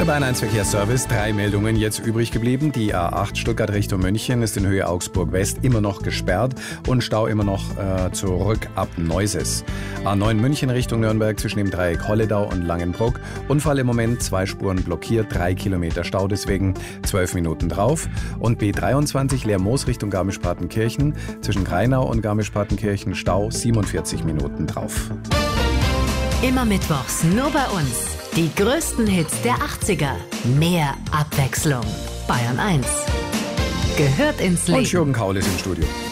Bayern 1 Verkehrsservice, 3 Meldungen jetzt übrig geblieben. Die A8 Stuttgart Richtung München ist in Höhe Augsburg West immer noch gesperrt und Stau immer noch zurück ab Neuses. A9 München Richtung Nürnberg zwischen dem Dreieck Holledau und Langenbruck. Unfall im Moment, 2 Spuren blockiert, 3 Kilometer Stau, deswegen 12 Minuten drauf. Und B23 Lermoos Richtung Garmisch-Partenkirchen zwischen Greinau und Garmisch-Partenkirchen Stau, 47 Minuten drauf. Immer mittwochs nur bei uns. Die größten Hits der 80er. Mehr Abwechslung. Bayern 1 gehört ins Leben. Und Jürgen Kaul ist im Studio.